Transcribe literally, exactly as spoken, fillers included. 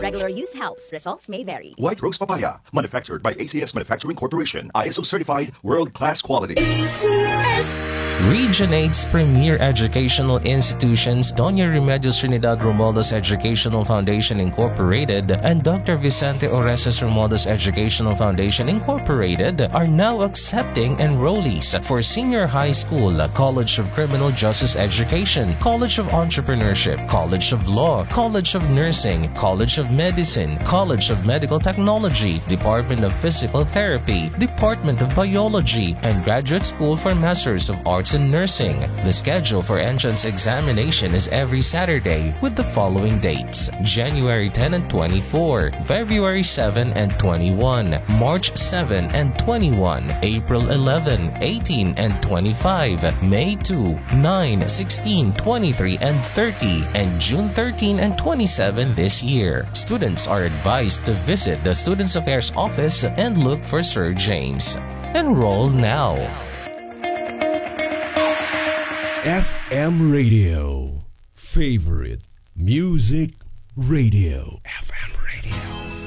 Regular use helps. Results may vary. White Rose Papaya, manufactured by A C S Manufacturing Corporation, I S O certified, world-class quality. A C S. Regionate's premier educational institutions, Doña Remedios Trinidad Romualdez Educational Foundation Incorporated and Doctor Vicente Orestes Romualdez Educational Foundation Incorporated, are now accepting enrollees for senior high school, College of Criminal Justice Education, College of Entrepreneurship, College of Law, College of Nursing, College of Medicine, College of Medical Technology, Department of Physical Therapy, Department of Biology, and Graduate School for Masters of Arts in Nursing. The schedule for entrance examination is every Saturday with the following dates: January tenth and twenty-fourth, February seventh and twenty-first, March seventh and twenty-first, April eleventh, eighteenth and twenty-fifth, May second, ninth, sixteenth, twenty-third and thirtieth, and June thirteenth and twenty-seventh this year. Students are advised to visit the Students Affairs Office and look for Sir James. Enroll now. F M Radio. Favorite Music Radio. F M Radio.